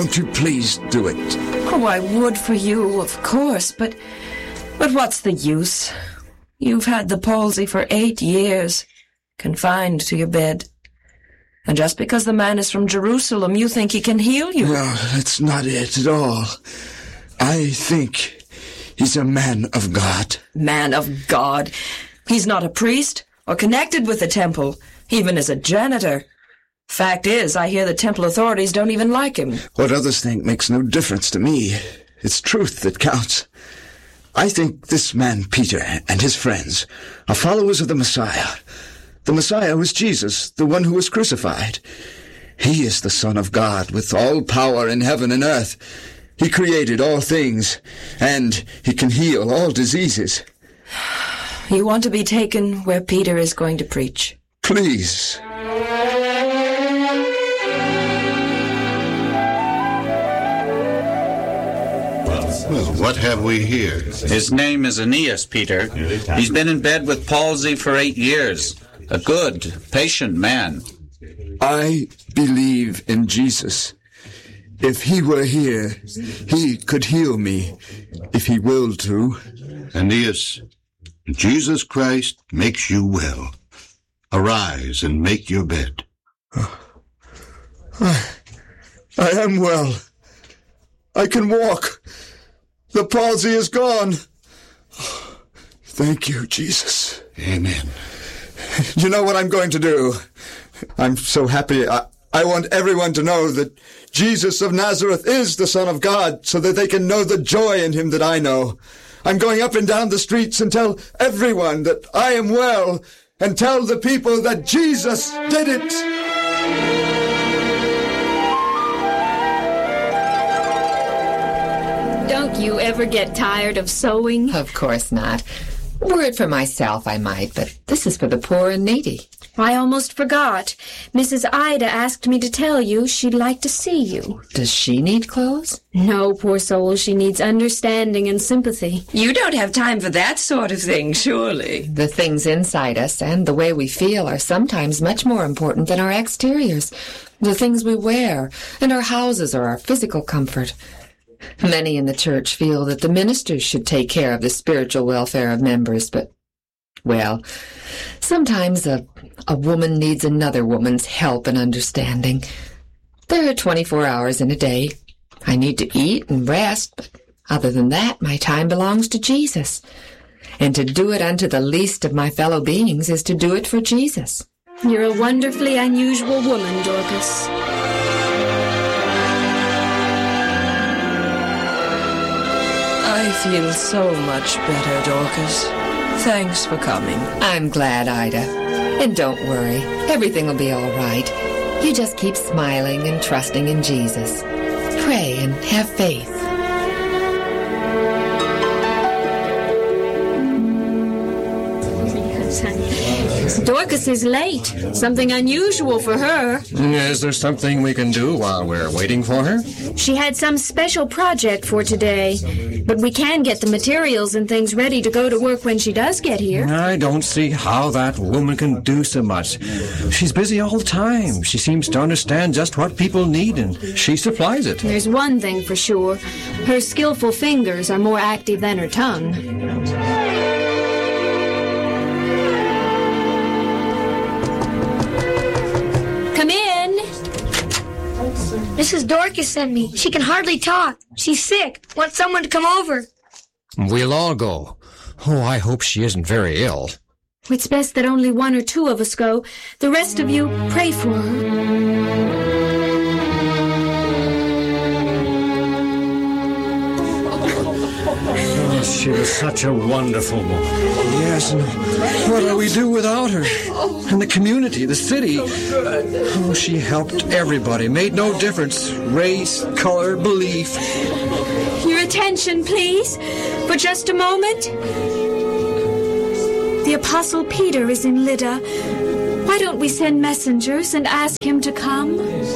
Won't you please do it? Oh, I would for you, of course, but what's the use? You've had the palsy for 8 years, confined to your bed. And just because the man is from Jerusalem, you think he can heal you? No, that's not it at all. I think he's a man of God. Man of God? He's not a priest or connected with the temple, even as a janitor. Fact is, I hear the temple authorities don't even like him. What others think makes no difference to me. It's truth that counts. I think this man, Peter, and his friends are followers of the Messiah. The Messiah was Jesus, the one who was crucified. He is the Son of God, with all power in heaven and earth. He created all things, and he can heal all diseases. You want to be taken where Peter is going to preach? Please. Well, what have we here? His name is Aeneas, Peter. He's been in bed with palsy for 8 years. A good, patient man. I believe in Jesus. If he were here, he could heal me, if he willed to. Aeneas, Jesus Christ makes you well. Arise and make your bed. I am well. I can walk. The palsy is gone. Thank you, Jesus. Amen. You know what I'm going to do? I'm so happy. I want everyone to know that Jesus of Nazareth is the Son of God, so that they can know the joy in him that I know. I'm going up and down the streets and tell everyone that I am well, and tell the people that Jesus did it. Don't you ever get tired of sewing? Of course not. Were it for myself, I might, but this is for the poor and needy. I almost forgot. Mrs. Ida asked me to tell you she'd like to see you. Does she need clothes? No, poor soul, she needs understanding and sympathy. You don't have time for that sort of thing, surely. The things inside us and the way we feel are sometimes much more important than our exteriors, the things we wear, and our houses or our physical comfort. Many in the church feel that the ministers should take care of the spiritual welfare of members, but, well, sometimes a woman needs another woman's help and understanding. There are 24 hours in a day. I need to eat and rest, but other than that, my time belongs to Jesus. And to do it unto the least of my fellow beings is to do it for Jesus. You're a wonderfully unusual woman, Dorcas. I feel so much better, Dorcas. Thanks for coming. I'm glad, Ida. And don't worry, everything will be all right. You just keep smiling and trusting in Jesus. Pray and have faith. Dorcas is late. Something unusual for her. Is there something we can do while we're waiting for her? She had some special project for today, but we can get the materials and things ready to go to work when she does get here. I don't see how that woman can do so much. She's busy all the time. She seems to understand just what people need, and she supplies it. There's one thing for sure. Her skillful fingers are more active than her tongue. Come in. Mrs. Dorcas sent me. She can hardly talk. She's sick. Wants someone to come over. We'll all go. Oh, I hope she isn't very ill. It's best that only 1 or 2 of us go. The rest of you pray for her. Oh, she was such a wonderful woman. Yes, and what do we do without her? And the community, the city. Oh, she helped everybody. Made no difference. Race, color, belief. Your attention, please, for just a moment. The Apostle Peter is in Lydda. Why don't we send messengers and ask him to come?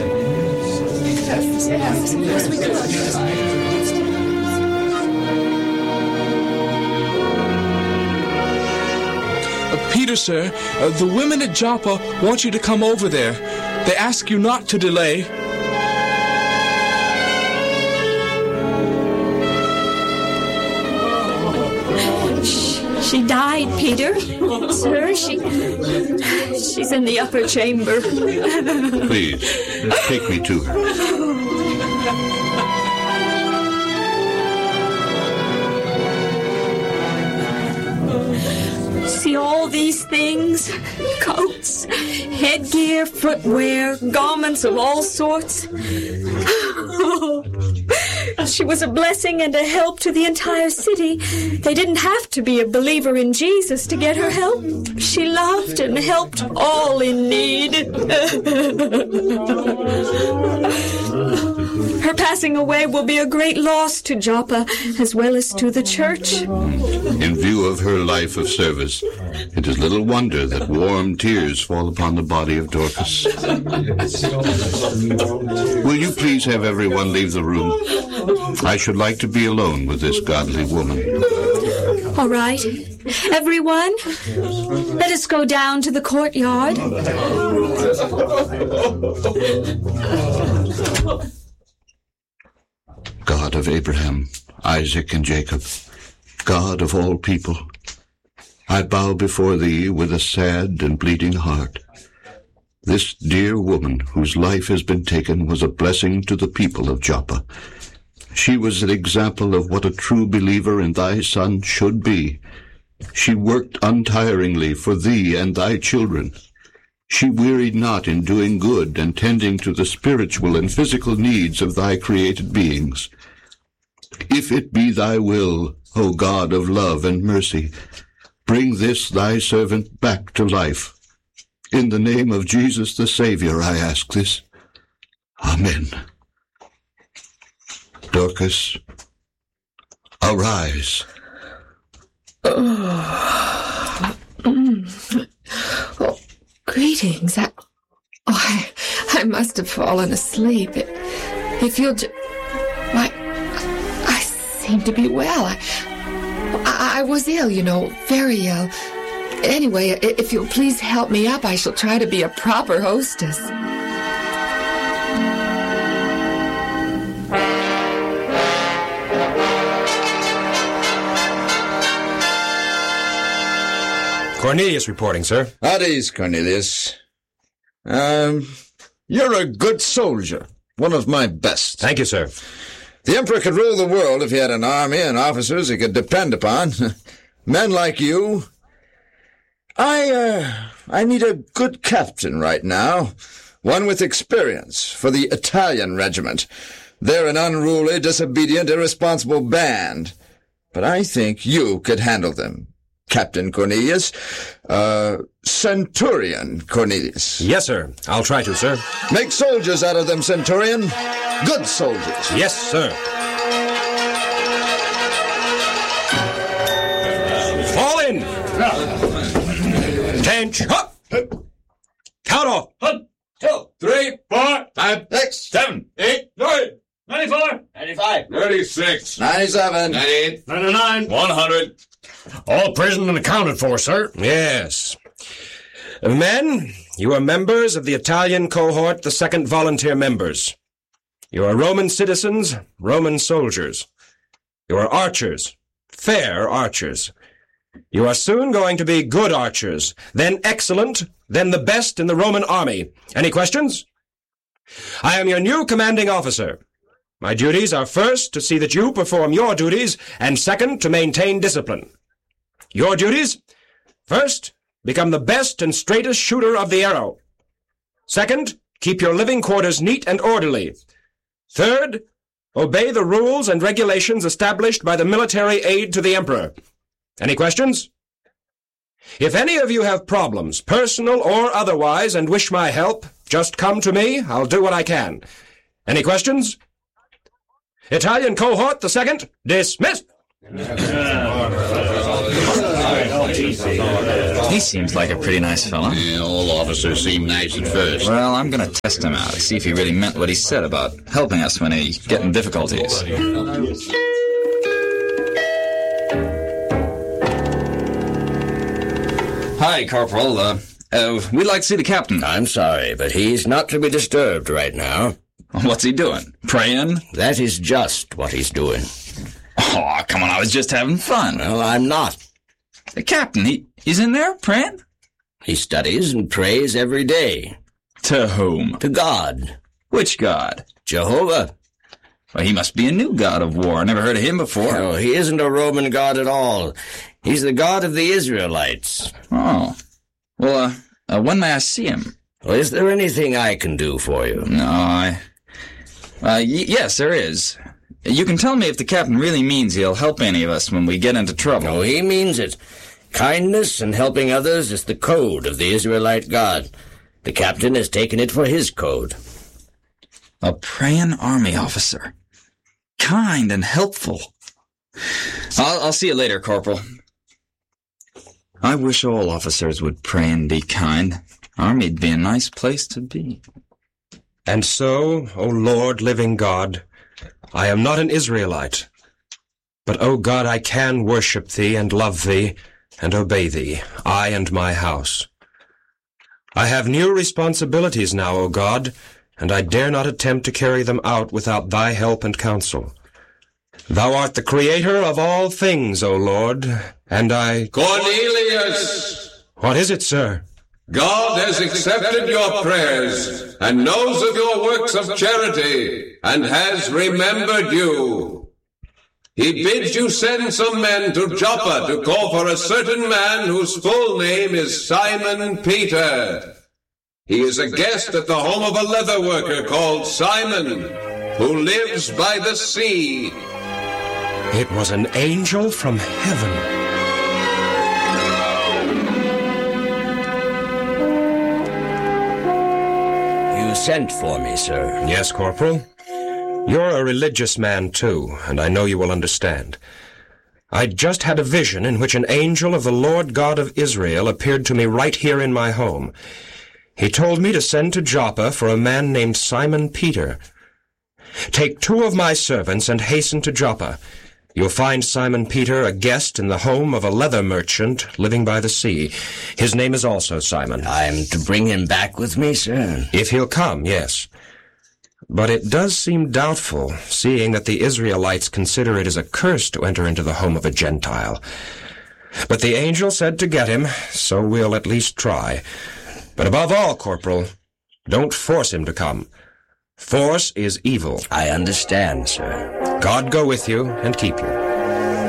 Peter, sir, the women at Joppa want you to come over there. They ask you not to delay. She died, Peter. Sir, she's in the upper chamber. Please, take me to her. See all these things? Coats, headgear, footwear, garments of all sorts. She was a blessing and a help to the entire city. They didn't have to be a believer in Jesus to get her help. She loved and helped all in need. Her passing away will be a great loss to Joppa as well as to the church. In view of her life of service, it is little wonder that warm tears fall upon the body of Dorcas. Will you please have everyone leave the room? I should like to be alone with this godly woman. All right. Everyone, let us go down to the courtyard. God of Abraham, Isaac, and Jacob, God of all people, I bow before thee with a sad and bleeding heart. This dear woman whose life has been taken was a blessing to the people of Joppa. She was an example of what a true believer in thy Son should be. She worked untiringly for thee and thy children. She wearied not in doing good and tending to the spiritual and physical needs of thy created beings. If it be thy will, O God of love and mercy, bring this thy servant back to life. In the name of Jesus the Savior I ask this. Amen. Dorcas, arise. Oh, greetings. I must have fallen asleep. If you'll why, I seem to be well. I was ill, very ill. Anyway, if you'll please help me up, I shall try to be a proper hostess. Cornelius reporting, sir. Howdy's, Cornelius. You're a good soldier. One of my best. Thank you, sir. The Emperor could rule the world if he had an army and officers he could depend upon. Men like you. I need a good captain right now. One with experience for the Italian regiment. They're an unruly, disobedient, irresponsible band. But I think you could handle them. Captain Cornelius. Centurion Cornelius. Yes, sir. I'll try to, sir. Make soldiers out of them, Centurion. Good soldiers. Yes, sir. Fall in! Attention! Count off! 1, 2, 3, 4, 5, 6, 7, 8, 9, 94, 95, 96, 97, 98, 99, 100. All present and accounted for, sir. Yes. Men, you are members of the Italian cohort, the 2nd Volunteer members. You are Roman citizens, Roman soldiers. You are archers, fair archers. You are soon going to be good archers, then excellent, then the best in the Roman army. Any questions? I am your new commanding officer. My duties are first to see that you perform your duties, and second, to maintain discipline. Your duties? First, become the best and straightest shooter of the arrow. Second, keep your living quarters neat and orderly. Third, obey the rules and regulations established by the military aid to the Emperor. Any questions? If any of you have problems, personal or otherwise, and wish my help, just come to me. I'll do what I can. Any questions? Italian cohort, the 2nd, dismissed. He seems like a pretty nice fellow. Yeah, all officers seem nice at first. Well, I'm going to test him out, see if he really meant what he said about helping us when he get in difficulties. Hi, Corporal. We'd like to see the captain. I'm sorry, but he's not to be disturbed right now. What's he doing? Praying? That is just what he's doing. Oh, come on, I was just having fun. Well, I'm not. The captain, he's in there praying? He studies and prays every day. To whom? To God. Which God? Jehovah. Well, he must be a new god of war. I never heard of him before. No, he isn't a Roman god at all. He's the God of the Israelites. Oh. Well, when may I see him? Well, is there anything I can do for you? No, yes, there is. You can tell me if the captain really means he'll help any of us when we get into trouble. No, he means it. Kindness and helping others is the code of the Israelite God. The captain has taken it for his code. A praying army officer. Kind and helpful. I'll see you later, Corporal. I wish all officers would pray and be kind. Army'd be a nice place to be. And so, O Lord, living God, I am not an Israelite, but, O God, I can worship Thee and love Thee and obey Thee, I and my house. I have new responsibilities now, O God, and I dare not attempt to carry them out without Thy help and counsel. Thou art the Creator of all things, O Lord, and I... Cornelius! What is it, sir? God has accepted your prayers and knows of your works of charity and has remembered you. He bids you send some men to Joppa to call for a certain man whose full name is Simon Peter. He is a guest at the home of a leather worker called Simon, who lives by the sea. It was an angel from heaven. Sent for me, sir. Yes, Corporal. You're a religious man, too, and I know you will understand. I'd just had a vision in which an angel of the Lord God of Israel appeared to me right here in my home. He told me to send to Joppa for a man named Simon Peter. Take 2 of my servants and hasten to Joppa. You'll find Simon Peter a guest in the home of a leather merchant living by the sea. His name is also Simon. I'm to bring him back with me, sir? If he'll come, yes. But it does seem doubtful, seeing that the Israelites consider it as a curse to enter into the home of a Gentile. But the angel said to get him, so we'll at least try. But above all, Corporal, don't force him to come. Force is evil. I understand, sir. God go with you and keep you.